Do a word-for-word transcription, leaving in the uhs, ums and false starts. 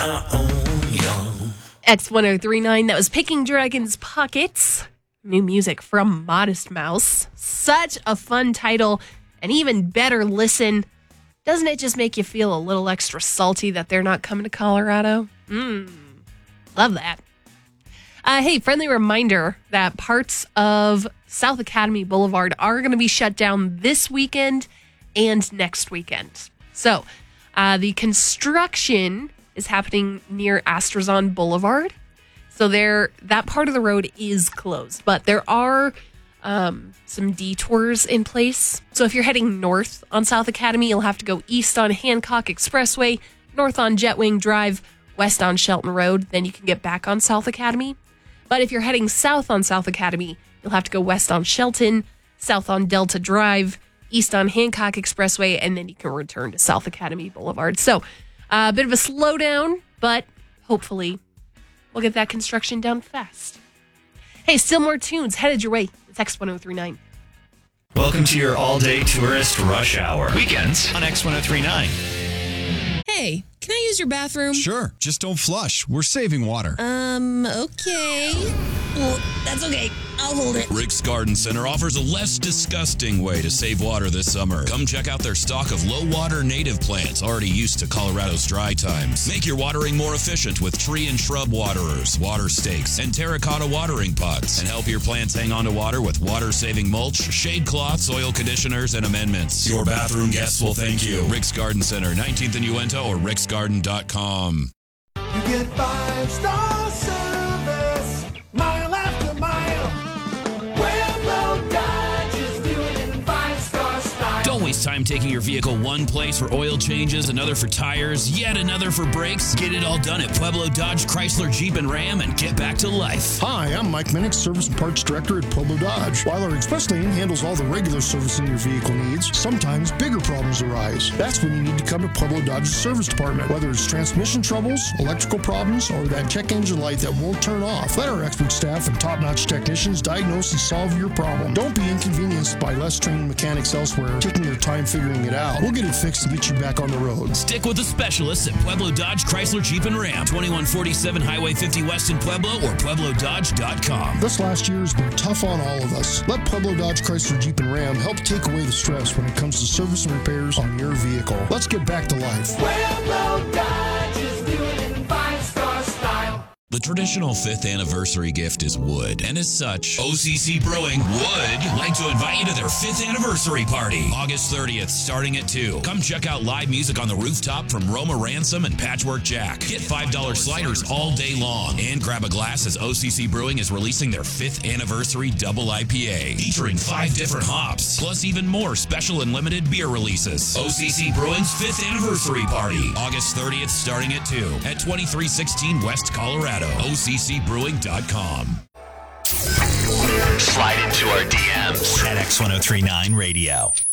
I own you. X ten thirty-nine, that was Picking Dragon's Pockets. New music from Modest Mouse. Such a fun title, and even better listen. Doesn't it just make you feel a little extra salty that they're not coming to Colorado? Mmm, love that. Uh, hey, friendly reminder that parts of South Academy Boulevard are going to be shut down this weekend and next weekend. So, uh, the construction is happening near Astrazon Boulevard. So there, that part of the road is closed, but there are um, some detours in place. So if you're heading north on South Academy, you'll have to go east on Hancock Expressway, north on Jetwing Drive, west on Shelton Road. Then you can get back on South Academy. But if you're heading south on South Academy, you'll have to go west on Shelton, south on Delta Drive, east on Hancock Expressway, and then you can return to South Academy Boulevard. So a uh, bit of a slowdown, but hopefully we'll get that construction done fast. Hey, still more tunes headed your way. It's X ten thirty-nine. Welcome to your all-day tourist rush hour. Weekends on X ten thirty-nine. Hey, can I use your bathroom? Sure, just don't flush. We're saving water. Um, okay. Well, that's okay. I'll hold it. Rick's Garden Center offers a less disgusting way to save water this summer. Come check out their stock of low-water native plants already used to Colorado's dry times. Make your watering more efficient with tree and shrub waterers, water stakes, and terracotta watering pots. And help your plants hang on to water with water-saving mulch, shade cloths, oil conditioners, and amendments. Your bathroom guests will thank you. Rick's Garden Center, nineteenth and Uinta, or ricks garden dot com. You get five-star service, mile after mile. Pueblo Dodge is doing it in five-star style. Don't waste time taking your vehicle one place for oil changes, another for tires, yet another for brakes. Get it all done at Pueblo Dodge, Chrysler, Jeep, and Ram, and get back to life. Hi, I'm Mike Minnick, Service and Parts Director at Pueblo Dodge. While our express lane handles all the regular servicing your vehicle needs, sometimes bigger problems arise. That's when you need to come to Pueblo Dodge's service department. Whether it's transmission troubles, electrical problems, or that check engine light that won't turn off, let our expert staff and top-notch technicians diagnose and solve your problem. Don't be inconvenienced by less trained mechanics elsewhere taking their time figuring it out. We'll get it fixed and get you back on the road. Stick with the specialists at Pueblo Dodge, Chrysler, Jeep, and Ram. twenty-one forty-seven Highway fifty West in Pueblo or pueblo dodge dot com. This last year has been tough on all of us. Let Pueblo Dodge, Chrysler, Jeep, and Ram help take away the stress when it comes to service and repairs on your vehicle. Let's get back to life. Pueblo Dodge is doing it in five-star style. The traditional fifth anniversary gift is wood, and as such, O C C Brewing would like to invite you to their fifth anniversary party, August thirtieth, starting at two. Come check out live music on the rooftop from Roma Ransom and Patchwork Jack. Get five dollar sliders all day long, and grab a glass as O C C Brewing is releasing their fifth anniversary double I P A, featuring five different hops, plus even more special and limited beer releases. O C C Brewing's fifth anniversary party, August thirtieth, starting at two, at twenty-three sixteen West Colorado. O C C brewing dot com. Slide into our D Ms at X ten thirty-nine Radio.